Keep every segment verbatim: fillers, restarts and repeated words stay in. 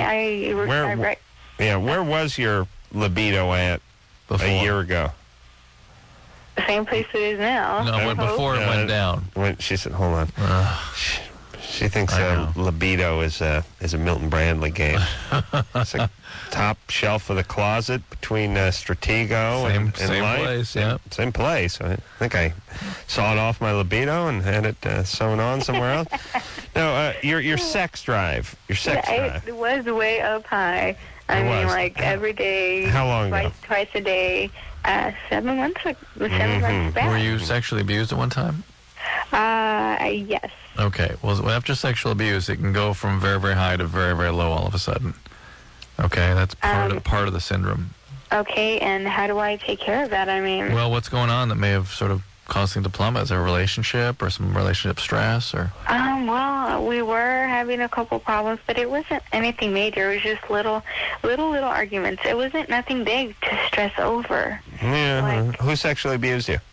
I, Where, I right. Yeah, where was your libido at Before. a year ago? The same place it is now. No, I when, hope. before it No, went down. When she said, hold on. Ugh. She, she thinks I uh, know. libido is a, is a Milton Bradley game. It's like top shelf of the closet between uh, Stratego Same- and, and same Life. place, Same, yeah. same place. I think I sawed off my libido and had it uh, sewn on somewhere else. No, uh, your your sex drive. Your sex Yeah, drive. it was way up high. I It mean, was. like How- every day. how long twice, ago? Twice a day. Uh, seven months. Like, seven Mhm. months back. Were you sexually abused at one time? Uh, yes. Okay. Well, after sexual abuse, it can go from very, very high to very, very low all of a sudden. Okay, that's part Um, of part of the syndrome. Okay, and how do I take care of that? I mean, Well, what's going on that may have sort of caused things to plummet? Is there a relationship or some relationship stress or? um, well, we were having a couple problems, but it wasn't anything major. It was just little, little, little arguments. It wasn't nothing big to stress over. Yeah. Like- Who sexually abused you?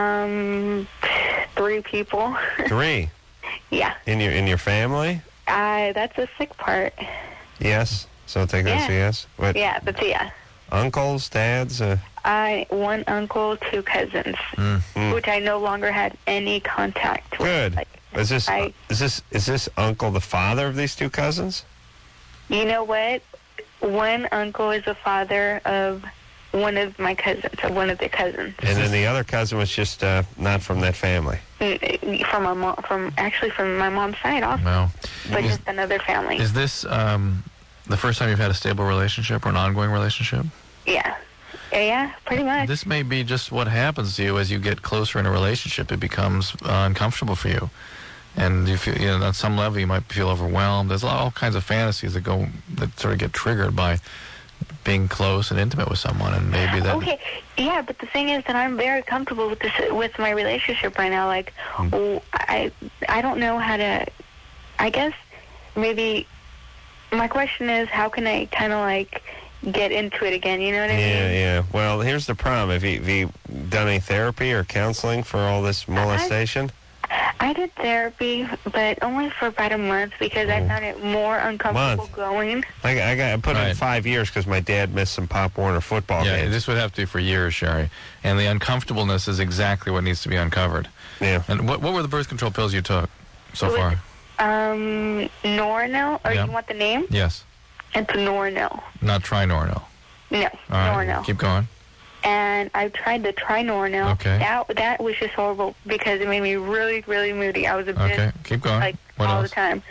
Um, three people. Three. Yeah. In your in your family? Uh, that's the sick part. Yes. So take that as a Yeah. yes. What? Yeah, that's a yeah. Uncles, dads. Uh, I one uncle, two cousins, mm. which I no longer had any contact with. Good. Like, Is this I- is this is this uncle the father of these two cousins? you know what? One uncle is the father of one of my cousins, or one of the cousins. And then the other cousin was just uh, not from that family. Mm, From my mom, from actually from my mom's side also, Well, but is, just another family. is this um, the first time you've had a stable relationship or an ongoing relationship? Yeah, yeah, pretty much. This may be just what happens to you as you get closer in a relationship. It becomes uh, uncomfortable for you, and you feel, you know, on some level you might feel overwhelmed. There's all kinds of fantasies that go that sort of get triggered by being close and intimate with someone, and maybe that. Okay, yeah, but the thing is that I'm very comfortable with this with my relationship right now. Like, Hmm. w- I I don't know how to. I guess maybe my question is, how can I kind of like get into it again? You know what I Yeah, mean? yeah. Well, here's the problem. Have you, have you done any therapy or counseling for all this molestation? I did therapy, but only for about a month because I found it more uncomfortable Month? going. I, I got I put in Right. five years because my dad missed some Pop Warner football Yeah, games. this would have to be for years, Sherry. And the uncomfortableness is exactly what needs to be uncovered. Yeah. And what what were the birth control pills you took so It was- far? Um, Nornil, or Yeah. you want the name? Yes. It's Nornil. Not Trinornil. No, All right. Nornil. Keep going. And I tried the Trinornil. Okay. That that was just horrible because it made me really, really moody. I was a bit Okay. Keep going. like What all else? the time.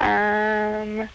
Um,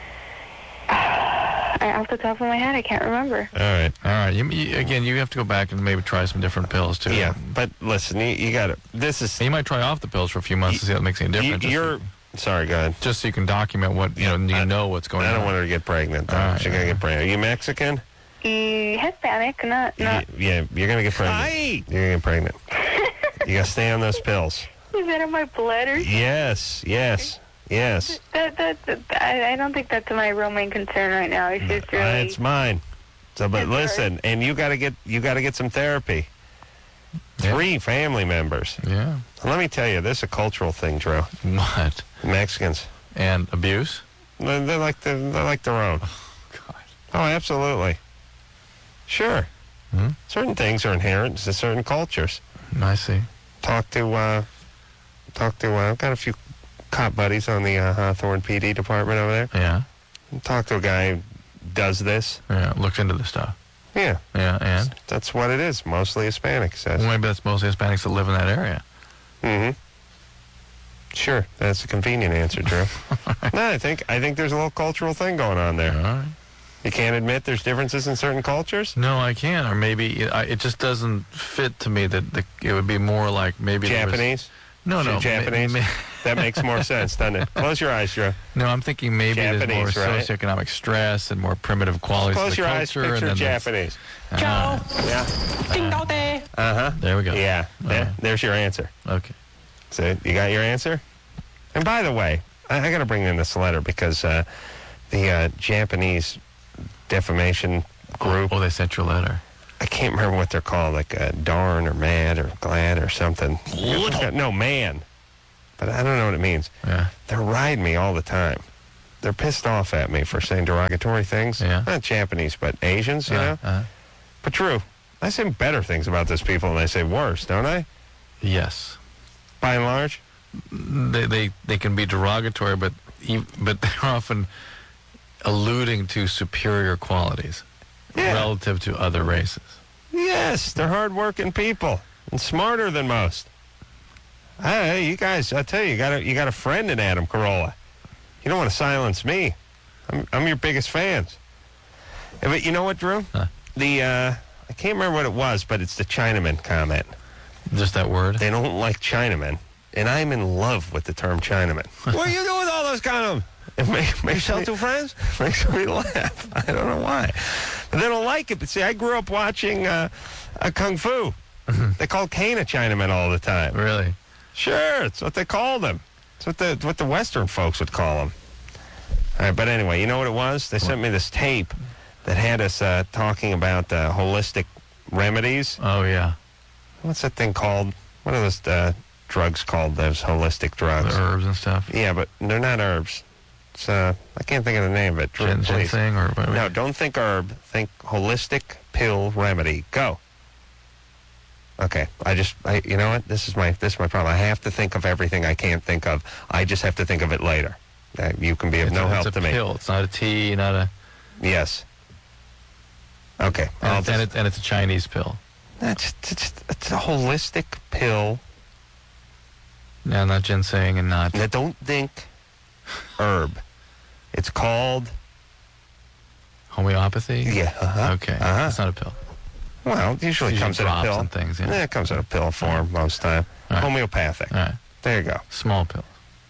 I, off the top of my head, I can't remember. All right. All right. You, you, again, you have to go back and maybe try some different pills too. Yeah, but listen, you, you got to. This is. You might try off the pills for a few months to see if it makes any You, difference. just, you're. Sorry, go ahead. just so you can document what you Yeah, know. You I- know what's going I don't on. want her to get pregnant. Though. All right, She's gonna all get right. pregnant. Are you Mexican? E- Hispanic, not not. Y- yeah, you're gonna get pregnant. You're gonna get pregnant. You gotta stay on those pills. Is that in my blood or? Yes, yes, yes. That, that, that, I, I don't think that's my real main concern right now. It's just really. Uh, it's mine. So, but It's listen, and you gotta get you gotta get some therapy. Yeah. Three family members. Yeah. And let me tell you, this is a cultural thing, Drew. What? Mexicans, And abuse? they're, they're like the, they're like their own. God. Oh, absolutely. Sure. Hmm? Certain things are inherent to certain cultures. I see. Talk to, uh, talk to, uh, I've got a few cop buddies on the uh, Hawthorne P D department over there. Yeah. Talk to a guy who does this. Yeah. Looks into the stuff. Yeah, Yeah. And that's what it is. Mostly Hispanic, says. well, maybe that's mostly Hispanics that live in that area. Mm-hmm. Sure, that's a convenient answer, Drew. No, I think I think there's a little cultural thing going on All there. right. You can't admit there's differences in certain cultures? No, I can't. Or maybe it, I, it just doesn't fit to me that the, it would be more like maybe there was- Japanese? no, no. Japanese? ma- ma- That makes more sense, doesn't it? Close your eyes, Drew. no, I'm thinking maybe there's more Japanese, right? socioeconomic stress and more primitive qualities Close of the your eyes, culture. picture and then there's- Japanese. Ah, Yeah. Uh-huh. there we go. Yeah, there, Uh-huh. there's your answer. Okay. So you got your answer? And by the way, I, I got to bring in this letter because uh, the uh, Japanese defamation group, Oh, they sent you a letter. I can't remember what they're called, like uh, darn or mad or glad or something. No, man. But I don't know what it means. Yeah. They're riding me all the time. they're pissed off at me for saying derogatory things. Yeah. Not Japanese, but Asians, you Uh, know? uh, But true. I say better things about those people than I say worse, don't I? yes. By and large? They, they they can be derogatory, but e- but they're often alluding to superior qualities Yeah. relative to other races. Yes, they're hardworking people and smarter than most. Hey, you guys, I tell you, you got a, you got a friend in Adam Carolla. You don't want to silence me. I'm, I'm your biggest fans. Yeah, but you know what, Drew? Huh. The, uh, I can't remember what it was, but it's the Chinaman comment. Just that word. They don't like Chinamen, and I'm in love with the term Chinaman. What are you doing with all those kind of... It make, makes me, two friends? Makes me laugh. I don't know why. But they don't like it. But see, I grew up watching uh, uh, Kung Fu. They call Kane a Chinaman all the time. Really? Sure, it's what they called him. It's what the what the Western folks would call him. All right, but anyway, you know what it was? They sent me this tape that had us uh, talking about uh, holistic remedies. Oh yeah. What's that thing called? What are those uh, drugs called? Those holistic drugs? The herbs and stuff. Yeah, but they're not herbs. It's uh, I can't think of the name of it. Drew, Gin, please. ginseng or what? No, don't think herb. Think holistic pill remedy. Go. Okay, I just, I, you know what? This is my, this is my problem. I have to think of everything I can't think of. I just have to think of it later. Uh, you can be of It's no a, help it's to a me. pill. It's not a tea, not a. Yes. Okay. And, I'll it's, and, just- it, and it's a Chinese pill. That's it's, it's a holistic pill. No, not ginseng and not. Now, don't think herb. It's called. Homeopathy? Yeah. Uh-huh. Okay. Uh-huh. It's not a pill. Well, it usually Usually comes in a drops pill. and things, yeah. it comes in a pill form most time. All right. Homeopathic. All right. There you go. Small pill.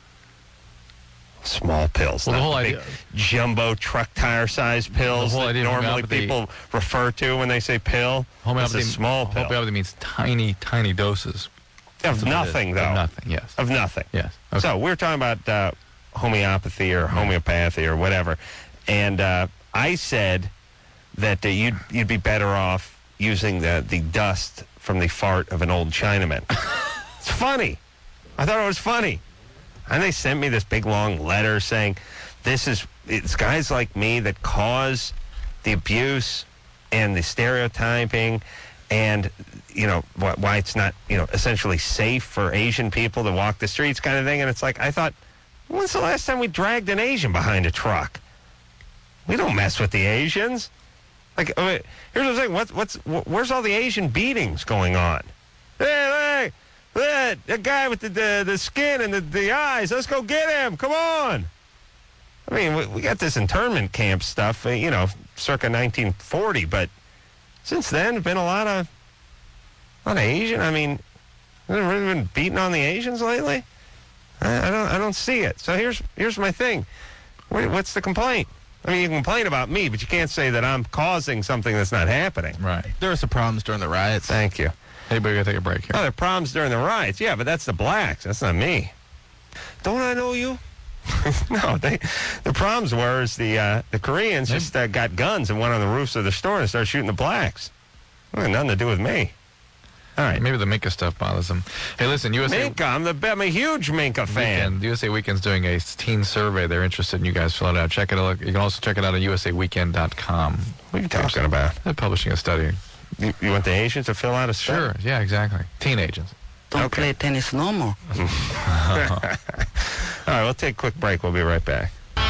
Small pills. Well, the not whole big idea- jumbo truck tire size pills The whole that idea of normally homeopathy- people refer to when they say pill. Homeopathy, It's a small pill. Homeopathy means tiny, tiny doses. Of That's what it nothing, is. though. Of nothing, yes. Of nothing. Yes. Okay. So we're talking about uh, homeopathy or homeopathy or whatever, and uh, I said that uh, you'd you'd be better off using the the dust from the fart of an old Chinaman. It's funny. I thought it was funny, and they sent me this big long letter saying, "This is it's guys like me that cause the abuse and the stereotyping." And, you know, wh- why it's not, you know, essentially safe for Asian people to walk the streets kind of thing. And it's like, I thought, when's the last time we dragged an Asian behind a truck? We don't mess with the Asians. Like, I mean, here's what I'm saying. What's, what's, wh- where's all the Asian beatings going on? Hey, hey, hey, the guy with the, the, the skin and the, the eyes, let's go get him. Come on. I mean, we, we got this internment camp stuff, uh, you know, circa nineteen forty, but since then, there's been a lot of, a lot of Asian. I mean, have there really been beating on the Asians lately? I, I don't, I don't see it. So here's, here's my thing. What, what's the complaint? I mean, you can complain about me, but you can't say that I'm causing something that's not happening. Right. There were some problems during the riots. Thank you. Hey, we gotta take a break here. Oh, there are problems during the riots. Yeah, but that's the blacks. That's not me. Don't I know you? No, they, the problems were is the uh, the Koreans They- just uh, got guns and went on the roofs of the store and started shooting the blacks. It had nothing to do with me. All right. Maybe the Minka stuff bothers them. Hey, listen, U S A Minka, I'm, the, I'm a huge Minka fan. Weekend. U S A Weekend's doing a teen survey. They're interested in you guys fill it out. Check it out. You can also check it out at U S A weekend dot com. What are you talking about? They're publishing a study. You, you want the Asians to fill out a study? Sure. Yeah, exactly. Teen agents. Don't Okay. play tennis no more. All right, we'll take a quick break. We'll be right back.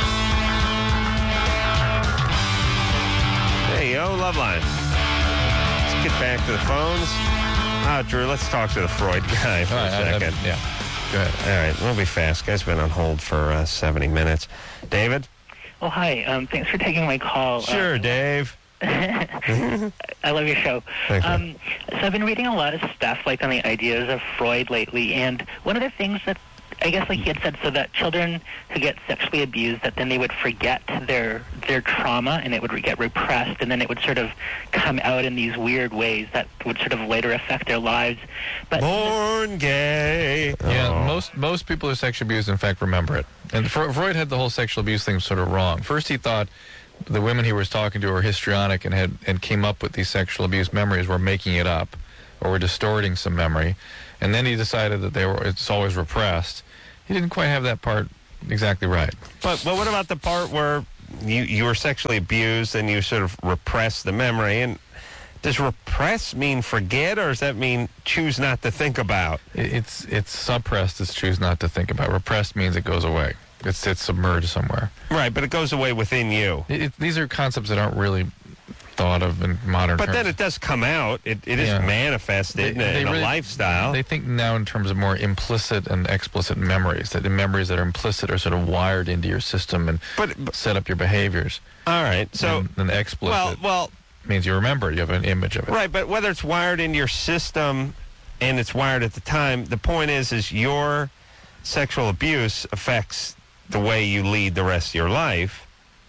Hey, yo, Loveline. Let's get back to the phones. Ah, Drew, let's talk to the Freud guy for All a right, I- I- second. yeah. Go ahead. All right, we'll be fast. Guy's been on hold for uh, seventy minutes. David? Oh, hi. Um, thanks for taking my call. Sure, Uh, Dave. I love your show. Thank you. Um, so I've been reading a lot of stuff like on the ideas of Freud lately, and one of the things that I guess like he had said, so that children who get sexually abused, that then they would forget their their trauma and it would get repressed, and then it would sort of come out in these weird ways that would sort of later affect their lives. But Born gay. Yeah, Oh. most most people who are sexually abused, in fact, remember it. And Fre- Freud had the whole sexual abuse thing sort of wrong. First, he thought the women he was talking to were histrionic and had and came up with these sexual abuse memories were making it up or were distorting some memory. And then he decided that they were it's always repressed. He didn't quite have that part exactly right. But but what about the part where you you were sexually abused and you sort of repress the memory? And does repress mean forget, or does that mean choose not to think about? It- It's it's suppressed. It's choose not to think about. Repressed means it goes away. It's it's submerged somewhere. Right, but it goes away within you. It, it, these are concepts that aren't really thought of in modern But terms. then it does come out. It it is Yeah. manifested in, a, in a really- lifestyle. They think now in terms of more implicit and explicit memories. That the memories that are implicit are sort of wired into your system and But, but set up your behaviors. all right, so and, and explicit well well. means you remember. You have an image of it. Right, but whether it's wired into your system and it's wired at the time, the point is, is your sexual abuse affects the way you lead the rest of your life.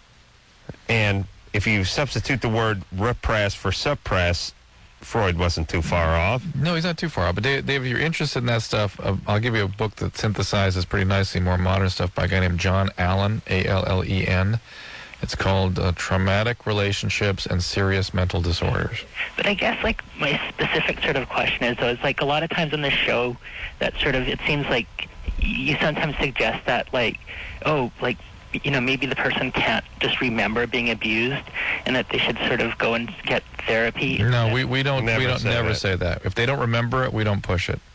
And if you substitute the word repress for suppress, Freud wasn't too far off. No, he's not too far off. But Dave, Dave, if you're interested in that stuff, uh, I'll give you a book that synthesizes pretty nicely more modern stuff by a guy named John Allen, A L L E N. It's called uh, Traumatic Relationships and Serious Mental Disorders. But I guess, like, my specific sort of question is, though, is, like, a lot of times on this show that sort of, it seems like you sometimes suggest that, like, oh, like, you know, maybe the person can't just remember being abused and that they should sort of go and get therapy. No, we, we don't Never we don't say never that. say that. If they don't remember it, we don't push it.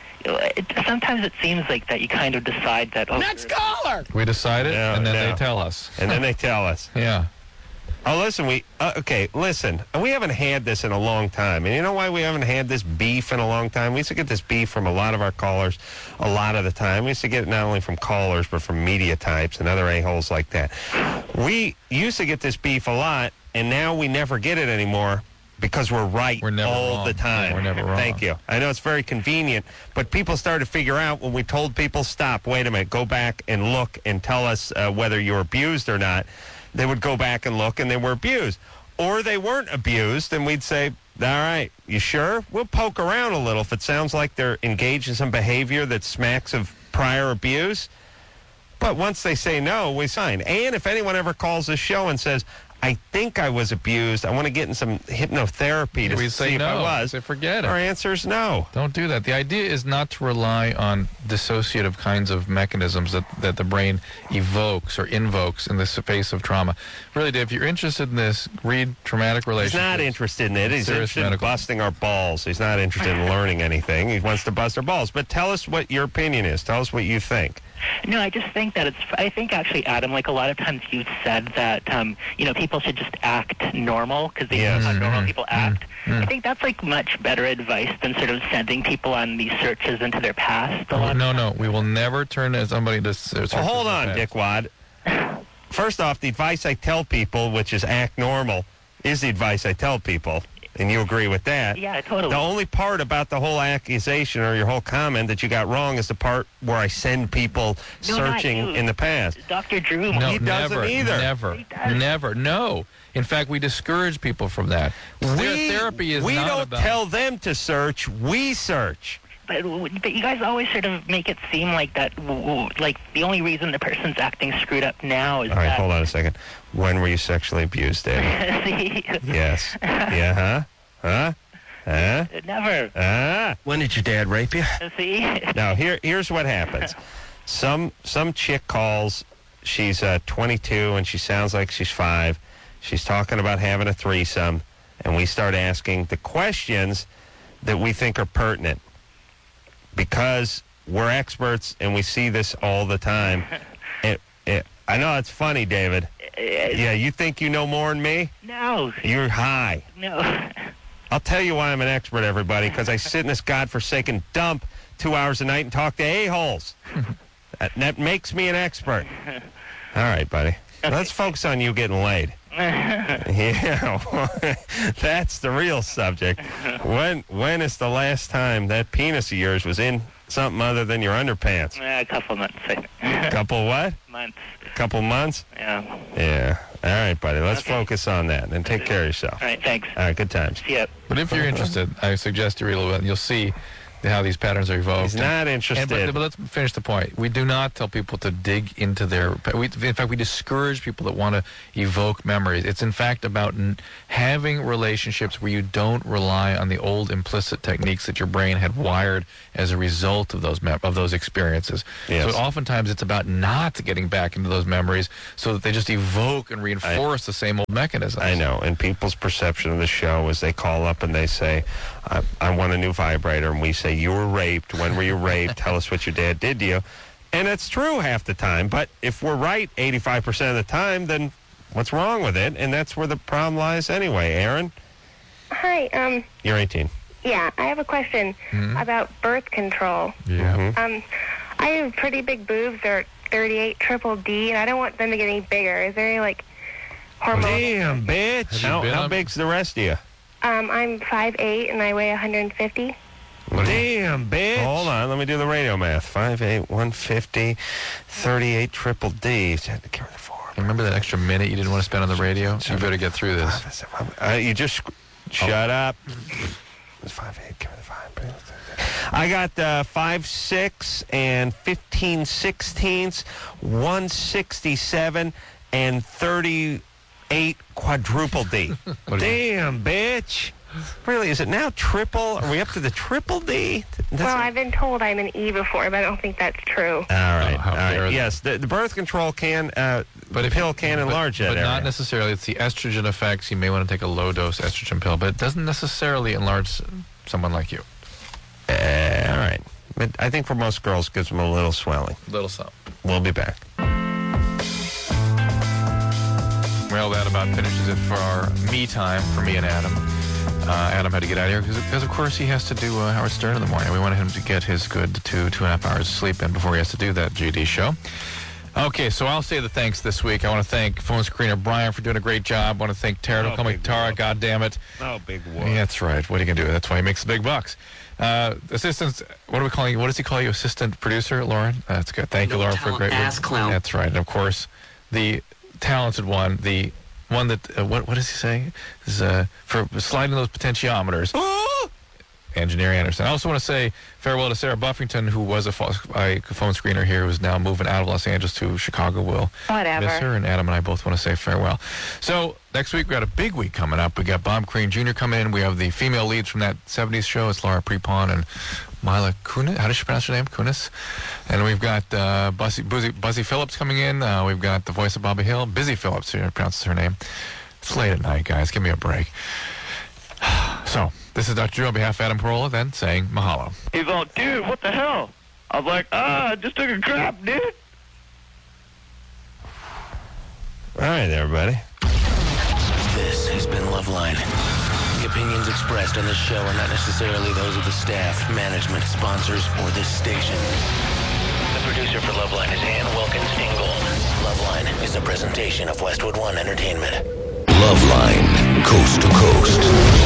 It, sometimes it seems like that you kind of decide that, oh, Next caller! We decide it, No, and then no. they tell us. And then they tell us. Yeah. Oh, listen, we, uh, okay, listen, we haven't had this in a long time. And you know why we haven't had this beef in a long time? We used to get this beef from a lot of our callers a lot of the time. We used to get it not only from callers, but from media types and other a-holes like that. We used to get this beef a lot, and now we never get it anymore because we're right We're never all wrong. the time. We're never wrong. Thank you. I know it's very convenient, but people started to figure out when we told people, stop, wait a minute, go back and look and tell us uh, whether you're abused or not. They would go back and look, and they were abused. Or they weren't abused, and we'd say, all right, you sure? We'll poke around a little if it sounds like they're engaged in some behavior that smacks of prior abuse. But once they say no, we sign. And if anyone ever calls this show and says, I think I was abused, I want to get in some hypnotherapy to We see say if I no. was, Say forget it. our answer is no. Don't do that. The idea is not to rely on dissociative kinds of mechanisms that, that the brain evokes or invokes in the face of trauma. Really, Dave, if you're interested in this, read Traumatic He's Relationships. not interested in it. He's Serious interested in medical. busting our balls. He's not interested in learning anything. He wants to bust our balls. But tell us what your opinion is. Tell us what you think. No, I just think that it's, I think actually, Adam, like a lot of times you've said that, um, you know, people should just act normal because they Yes. know how normal Mhm. people act. Mhm. I think that's like much better advice than sort of sending people on these searches into their past. A Oh, lot. no, no. We will never turn to somebody to s- search. Well, hold for on, that. Dickwad. First off, the advice I tell people, which is act normal, is the advice I tell people. And you agree with that. Yeah, totally. The only part about the whole accusation or your whole comment that you got wrong is the part where I send people No, not searching you. in the past. Doctor Drew. No, He doesn't never, either. Never, He does. never. No. In fact, we discourage people from that. Ther- We, therapy is we not don't about. tell them to search. We search. But, but you guys always sort of make it seem like that, w- w- like the only reason the person's acting screwed up now is All right, that. hold on a second. When were you sexually abused, Dave? See? Yes. Yeah, huh? Huh? Huh? Never. Huh? When did your dad rape you? See? Now, here, here's what happens. Some some chick calls. She's uh, twenty-two, and she sounds like she's five. She's talking about having a threesome, and we start asking the questions that we think are pertinent because we're experts and we see this all the time. It, it, I know it's funny, David. Yeah, you think you know more than me? No. You're high. No. I'll tell you why I'm an expert, everybody, because I sit in this godforsaken dump two hours a night and talk to a-holes. that, that makes me an expert. All right, buddy. Let's focus on you getting laid. Yeah, that's the real subject. When when is the last time that penis of yours was in something other than your underpants? A couple months, I think. Couple what? months. Couple months? Yeah. Yeah. All right, buddy. Let's Okay. focus on that and take care of yourself. All right, thanks. All right, good times. See ya. But if you're interested, I suggest you read a little bit. You'll see how these patterns are evoked. He's not interested. And, but, but let's finish the point. We do not tell people to dig into their... We, in fact, we discourage people that want to evoke memories. It's, in fact, about n- having relationships where you don't rely on the old implicit techniques that your brain had wired as a result of those mem- of those experiences. Yes. So oftentimes it's about not getting back into those memories so that they just evoke and reinforce I, the same old mechanisms. I know. And people's perception of the show is they call up and they say, I, I want a new vibrator, and we say, you were raped. When were you raped? Tell us what your dad did to you. And it's true half the time, but if we're right eighty-five percent of the time, then what's wrong with it? And that's where the problem lies anyway. Aaron? Hi. Um. You're eighteen. Yeah, I have a question Mhm. about birth control. Yeah. Mhm. Um, I have pretty big boobs. They're thirty-eight triple D, and I don't want them to get any bigger. Is there any, like, hormone? Damn, bitch. Have you How, been how on- big's the rest of you? Um, I'm five eight, and I weigh one hundred fifty. Damn, bitch. Hold on. Let me do the radio math. five eight, one fifty, thirty-eight triple D. Had to carry the four. Remember that extra minute you didn't want to spend on the radio? You better get through this. Uh, you just shut up. It's five eight. Carry the five. I got uh, five six and fifteen sixteenths, one sixty-seven and thirty-eight quadruple D. Damn, bitch. Really, is it now triple? Are we up to the triple D? That's Well, a- I've been told I'm an E before, but I don't think that's true. All right. Oh, how all dare right. they. Yes, the, the birth control can, uh, But the if pill can but, enlarge that But area. not necessarily. It's the estrogen effects. You may want to take a low-dose estrogen pill, but it doesn't necessarily enlarge someone like you. Uh, all right. But I think for most girls, it gives them a little swelling. Little something. We'll be back. Well, that about finishes it for our me time for me and Adam. Uh, Adam had to get out of here because, because, of course, he has to do uh, Howard Stern in the morning. We wanted him to get his good two, two and a half hours of sleep in before he has to do that G D show. Okay, so I'll say the thanks this week. I want to thank phone screener Brian for doing a great job. I want to thank Tara. Don't Oh, call me big Tara, whoop. God damn it. Oh, big whoop. Yeah, that's right. What are you going to do? That's why he makes the big bucks. Uh, assistants, what are we calling you? What does he call you? Assistant producer, Lauren? That's good. Thank you, No Lauren, for a talent, great work. ass clown. That's right. And, of course, the talented one, the one that, uh, what, what does he say? Is, uh, for sliding those potentiometers. Engineer Anderson. I also want to say farewell to Sarah Buffington, who was a phone, a phone screener here, who's now moving out of Los Angeles to Chicago. We'll Whatever. miss her, and Adam and I both want to say farewell. So next week we got a big week coming up. We got Bob Crane Junior coming in. We have the female leads from that seventies show. It's Laura Prepon and Mila Kunis. How does she pronounce her name? Kunis. And we've got uh, Buzzy, Buzzy, Buzzy Phillips coming in. Uh, we've got the voice of Bobby Hill. Busy Phillips, who pronounces her name. It's late at night, guys. Give me a break. So, this is Doctor Drew on behalf of Adam Carolla, then saying mahalo. He's all, dude, what the hell? I was like, ah, I just took a crap, dude. All right, everybody. This has been Loveline. The opinions expressed on this show are not necessarily those of the staff, management, sponsors, or this station. The producer for Loveline is Ann Wilkins Ingold. Loveline is a presentation of Westwood One Entertainment. Loveline, coast to coast.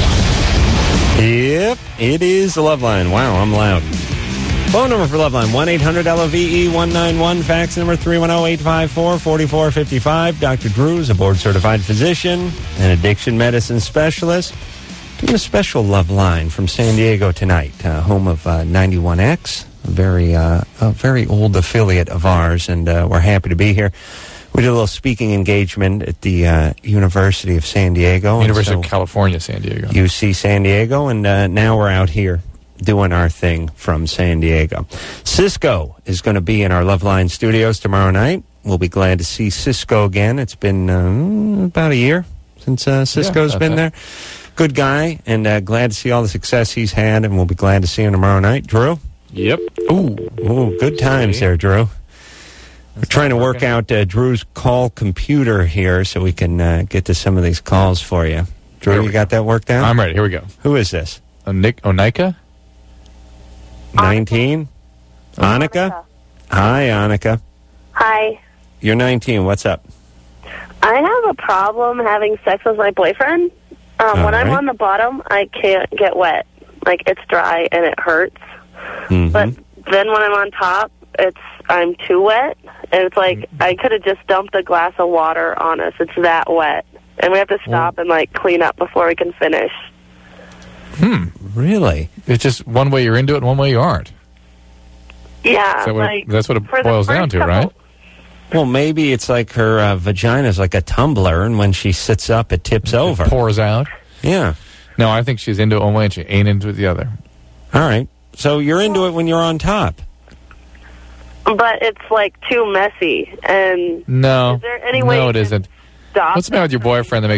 Yep, it is the Loveline. Wow, I'm loud. Phone number for Loveline, one eight hundred L O V E one nine one. Fax number three one zero, eight five four, four four five five. Doctor Drew is a board-certified physician and addiction medicine specialist. Doing a special Loveline from San Diego tonight, uh, home of uh, ninety-one X, a very, uh, a very old affiliate of ours, and uh, we're happy to be here. We did a little speaking engagement at the uh, University of San Diego. University and of so California, San Diego. U C San Diego, and uh, now we're out here doing our thing from San Diego. Cisco is going to be in our Loveline studios tomorrow night. We'll be glad to see Cisco again. It's been uh, about a year since uh, Cisco's about been that. there. Good guy, and uh, glad to see all the success he's had, and we'll be glad to see him tomorrow night. Drew? Yep. Ooh. Ooh, good times there, Drew. We're trying to work out uh, Drew's call computer here so we can uh, get to some of these calls for you. Drew, There we you got that worked out? I'm ready. Here we go. Who is this? Uh, Nick Onika? nineteen? Annika? Hi, Annika. Hi. You're nineteen. What's up? I have a problem having sex with my boyfriend. Um, All when I'm right. on the bottom, I can't get wet. Like, it's dry and it hurts. Mhm. But then when I'm on top, it's I'm too wet. And it's like Mm-hmm. I could have just dumped a glass of water on us. It's that wet. And we have to stop and, like, clean up before we can finish. Hmm. Really? It's just one way you're into it and one way you aren't. Yeah, Is that what, like that's what it for the boils down first to, couple- right? Well, maybe it's like her uh, vagina's like a tumbler, and when she sits up, it tips over. It pours out. Yeah. No, I think she's into it one way and she ain't into it the other. All right. So you're into it when you're on top. but it's like too messy. And No. is there any way no, you it can isn't. stop What's the matter with your boyfriend that makes